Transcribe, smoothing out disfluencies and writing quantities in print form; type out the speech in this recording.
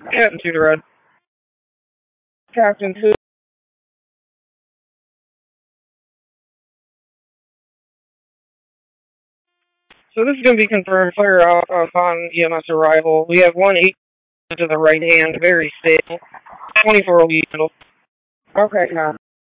Captain to the red. Captain to. So this is going to be confirmed. Fire off upon EMS arrival. We have 1-8 to the right hand, very stable. 24 will be handled. Okay,